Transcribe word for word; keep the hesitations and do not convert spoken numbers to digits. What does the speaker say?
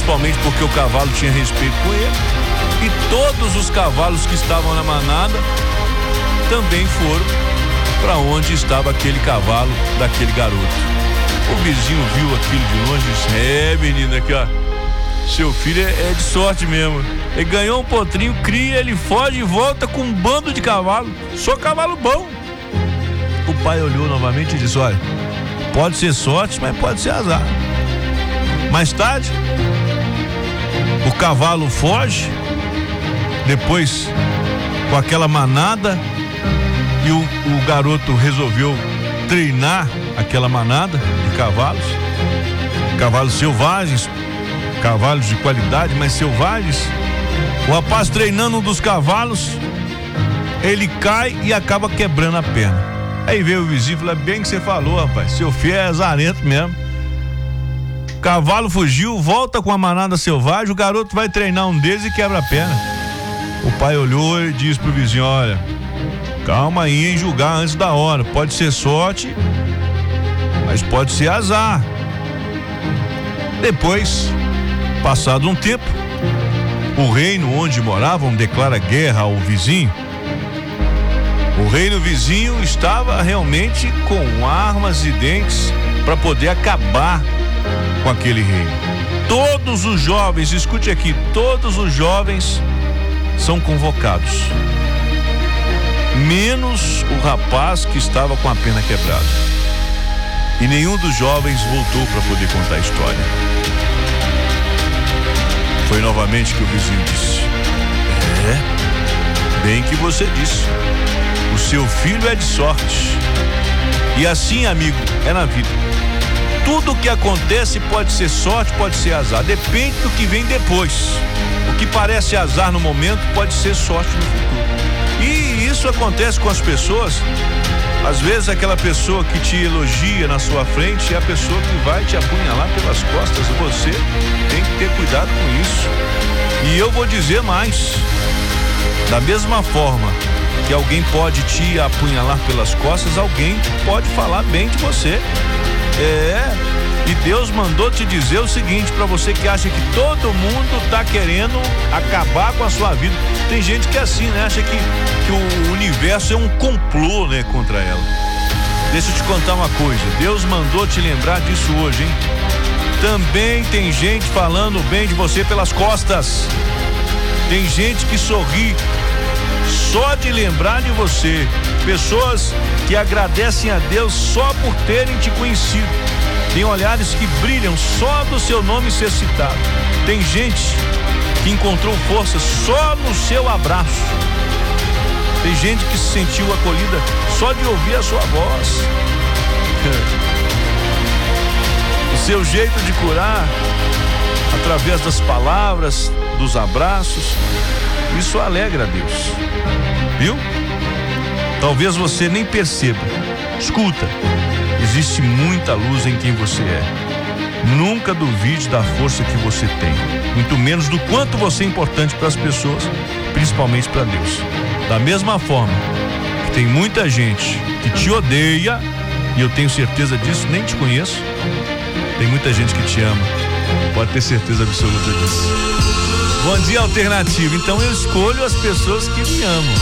principalmente porque o cavalo tinha respeito com ele, e todos os cavalos que estavam na manada também foram para onde estava aquele cavalo daquele garoto. O vizinho viu aquilo de longe e disse: é, menina, aqui ó, seu filho é, é de sorte mesmo. Ele ganhou um potrinho, cria, ele foge e volta com um bando de cavalo, só cavalo bom. O pai olhou novamente e disse: olha, pode ser sorte, mas pode ser azar. Mais tarde, o cavalo foge, depois com aquela manada, e o, o garoto resolveu treinar aquela manada de cavalos, cavalos selvagens, cavalos de qualidade, mas selvagens. O rapaz treinando um dos cavalos, ele cai e acaba quebrando a perna. Aí veio o vizinho e falou: bem que você falou, rapaz, seu filho é azarento mesmo. O cavalo fugiu, volta com a manada selvagem, o garoto vai treinar um deles e quebra a perna. O pai olhou e disse pro vizinho: olha, calma aí em julgar antes da hora, pode ser sorte, mas pode ser azar. Depois, passado um tempo, o reino onde moravam declara guerra ao vizinho. O reino vizinho estava realmente com armas e dentes para poder acabar com aquele reino. Todos os jovens, escute aqui, todos os jovens são convocados, menos o rapaz que estava com a perna quebrada. E nenhum dos jovens voltou para poder contar a história. Foi novamente que o vizinho disse: é, bem que você disse, o seu filho é de sorte. E assim, amigo, é na vida. Tudo o que acontece pode ser sorte, pode ser azar, depende do que vem depois. O que parece azar no momento pode ser sorte no futuro. E isso acontece com as pessoas. Às vezes aquela pessoa que te elogia na sua frente é a pessoa que vai te apunhalar pelas costas. Você tem que ter cuidado com isso. E eu vou dizer mais: da mesma forma que alguém pode te apunhalar pelas costas, alguém pode falar bem de você. É, e Deus mandou te dizer o seguinte para você que acha que todo mundo tá querendo acabar com a sua vida. Tem gente que é assim, né? Acha que, que o universo é um complô, né, contra ela. Deixa eu te contar uma coisa, Deus mandou te lembrar disso hoje, hein? Também tem gente falando bem de você pelas costas. Tem gente que sorri só de lembrar de você. Pessoas que agradecem a Deus só por terem te conhecido. Tem olhares que brilham só do seu nome ser citado. Tem gente que encontrou força só no seu abraço. Tem gente que se sentiu acolhida só de ouvir a sua voz. O seu jeito de curar, através das palavras, dos abraços, isso alegra a Deus, viu? Talvez você nem perceba. Escuta, existe muita luz em quem você é. Nunca duvide da força que você tem, muito menos do quanto você é importante para as pessoas, principalmente para Deus. Da mesma forma que tem muita gente que te odeia, e eu tenho certeza disso, nem te conheço, tem muita gente que te ama, pode ter certeza absoluta disso. Bom dia, Alternativo. Então eu escolho as pessoas que me amam.